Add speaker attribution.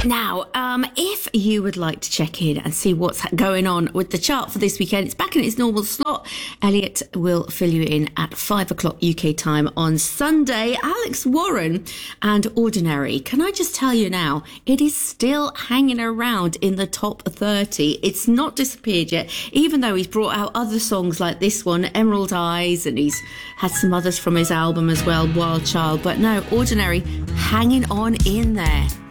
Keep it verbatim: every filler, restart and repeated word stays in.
Speaker 1: Now, um, if you would like to check in and see what's going on with the chart for this weekend, it's back in its normal slot. Elliot will fill you in at five o'clock U K time on Sunday. Alex Warren and Ordinary. Can I just tell you now, it is still hanging around in the top thirty. It's not disappeared yet, even though he's brought out other songs like this one, Emerald Eyes, and he's had some others from his album as well, Wild Child. But no, Ordinary hanging on in there.